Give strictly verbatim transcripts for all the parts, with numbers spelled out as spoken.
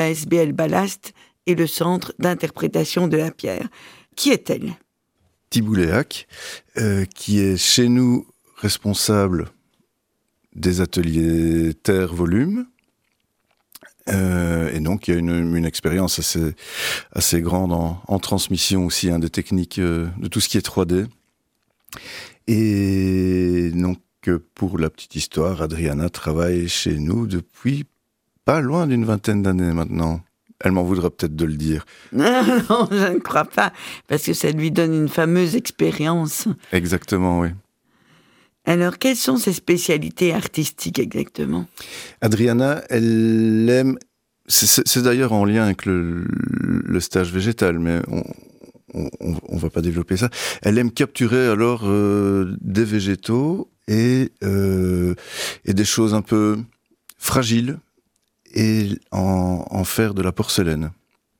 A S B L Ballast et le Centre d'interprétation de la pierre. Qui est-elle ? Thibouléac, euh, qui est chez nous responsable des ateliers terre-volume. Euh, et donc, il y a une, une expérience assez, assez grande en, en transmission aussi, hein, des techniques, euh, de tout ce qui est trois D. Et donc, pour la petite histoire, Adriana travaille chez nous depuis pas loin d'une vingtaine d'années maintenant. Elle m'en voudra peut-être de le dire. Non, non, je ne crois pas, parce que ça lui donne une fameuse expérience. Exactement, oui. Alors, quelles sont ses spécialités artistiques exactement ? Adriana, elle aime... C'est, c'est, c'est d'ailleurs en lien avec le, le stage végétal, mais on ne va pas développer ça. Elle aime capturer alors euh, des végétaux et, euh, et des choses un peu fragiles, et en, en faire de la porcelaine.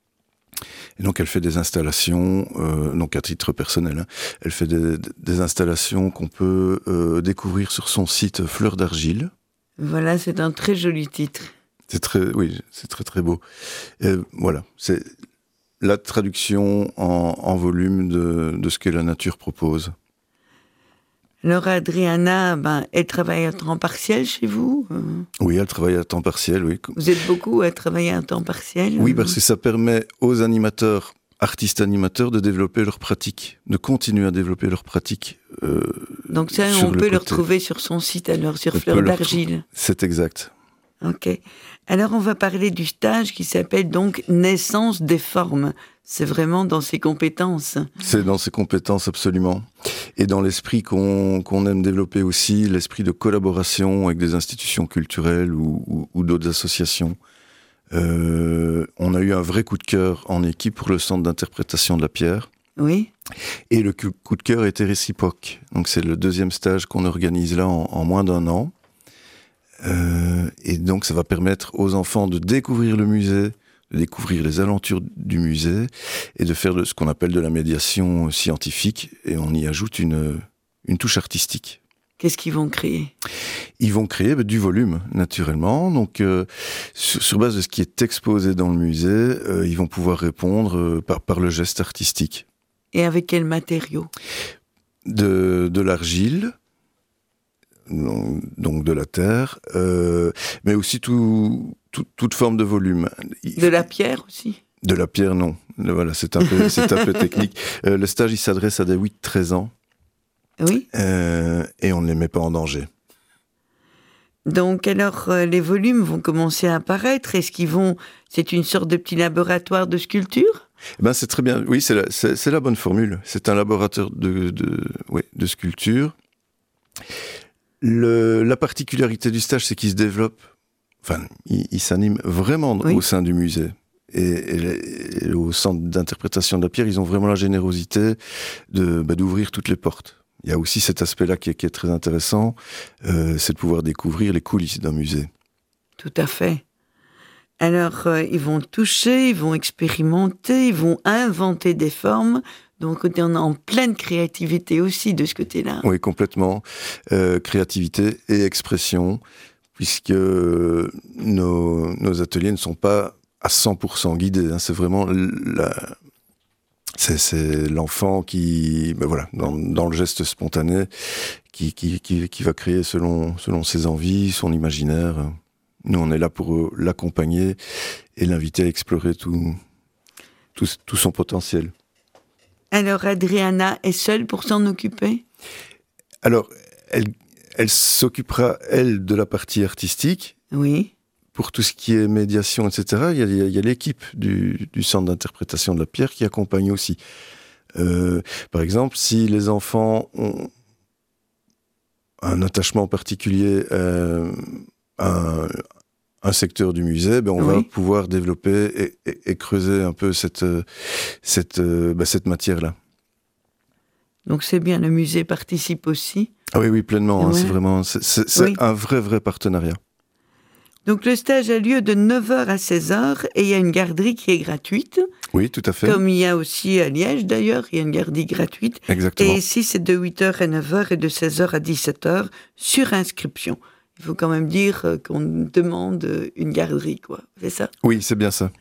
Et donc elle fait des installations, euh, donc à titre personnel, hein, elle fait des, des installations qu'on peut euh, découvrir sur son site Fleurs d'Argile. Voilà, c'est un très joli titre. C'est très, oui, c'est très très beau. Et voilà, c'est la traduction en, en volume de, de ce que la nature propose. Alors Adriana, ben, elle travaille à temps partiel chez vous ? Oui, elle travaille à temps partiel, oui. Vous êtes beaucoup à travailler à temps partiel ? Oui, parce que ça permet aux animateurs, artistes animateurs, de développer leur pratique, de continuer à développer leur pratique. Euh, Donc ça, on peut le retrouver sur son site, alors, sur Fleurs d'Argile. C'est exact. Ok. Alors on va parler du stage qui s'appelle donc Naissance des formes. C'est vraiment dans ses compétences. C'est dans ses compétences, absolument. Et dans l'esprit qu'on, qu'on aime développer aussi, l'esprit de collaboration avec des institutions culturelles ou, ou, ou d'autres associations. Euh, on a eu un vrai coup de cœur en équipe pour le Centre d'interprétation de la pierre. Oui. Et le coup de cœur était réciproque. Donc c'est le deuxième stage qu'on organise là en, en moins d'un an. Euh, et donc ça va permettre aux enfants de découvrir le musée, de découvrir les aventures du musée et de faire de ce qu'on appelle de la médiation scientifique, et on y ajoute une, une touche artistique. Qu'est-ce qu'ils vont créer ? Ils vont créer bah, du volume, naturellement. Donc, euh, sur, sur base de ce qui est exposé dans le musée, euh, ils vont pouvoir répondre euh, par, par le geste artistique. Et avec quels matériaux ? de, de l'argile, donc de la terre, euh, mais aussi tout, tout, toute forme de volume. De la pierre aussi ? De la pierre, non. Voilà, c'est un peu, c'est un peu technique. Euh, le stage, il s'adresse à des huit treize ans. Oui. Euh, et on ne les met pas en danger. Donc, alors, euh, les volumes vont commencer à apparaître. Est-ce qu'ils vont... C'est une sorte de petit laboratoire de sculpture ? Eh ben, c'est très bien. Oui, c'est la, c'est, c'est la bonne formule. C'est un laboratoire de, de, ouais, de sculpture. Le, la particularité du stage, c'est qu'il se développe, enfin, il, il s'anime vraiment oui. au sein du musée. Et, et, et au centre d'interprétation de la pierre, ils ont vraiment la générosité de, bah, d'ouvrir toutes les portes. Il y a aussi cet aspect-là qui est, qui est très intéressant, euh, c'est de pouvoir découvrir les coulisses d'un musée. Tout à fait. Alors, euh, ils vont toucher, ils vont expérimenter, ils vont inventer des formes. Donc, on est en pleine créativité aussi de ce côté-là. Oui, complètement. Euh, créativité et expression, puisque nos, nos ateliers ne sont pas à cent pour cent guidés. Hein. C'est vraiment la... C'est, c'est l'enfant qui, ben voilà, dans, dans le geste spontané, qui, qui, qui, qui va créer selon, selon ses envies, son imaginaire. Nous, on est là pour l'accompagner et l'inviter à explorer tout, tout, tout son potentiel. Alors, Adriana est seule pour s'en occuper ? Alors, elle, elle s'occupera, elle, de la partie artistique. Oui. Pour tout ce qui est médiation, et cetera, il y a, il y a l'équipe du, du centre d'interprétation de la pierre qui accompagne aussi. Euh, par exemple, si les enfants ont un attachement particulier euh, à un, un secteur du musée, ben on oui. va pouvoir développer et, et, et creuser un peu cette, cette, ben cette matière-là. Donc c'est bien, le musée participe aussi. Ah oui, oui, pleinement. Ouais. Hein, c'est vraiment, c'est, c'est, c'est oui. un vrai, vrai partenariat. Donc le stage a lieu de neuf heures à seize heures et il y a une garderie qui est gratuite. Oui, tout à fait. Comme il y a aussi à Liège d'ailleurs, il y a une garderie gratuite. Exactement. Et ici c'est de huit heures à neuf heures et de seize heures à dix-sept heures sur inscription. il faut quand même dire qu'on demande une garderie, quoi. C'est ça? Oui, c'est bien ça.